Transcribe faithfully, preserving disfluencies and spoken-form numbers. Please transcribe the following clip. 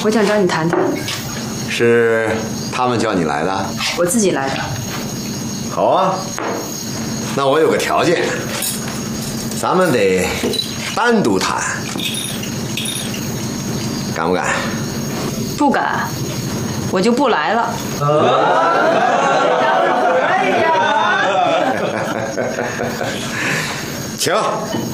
我想找你谈谈。 是他们叫你来的？ 我自己来的。 好啊，那我有个条件，咱们得单独谈，敢不敢？ 不敢，我就不来了。 请。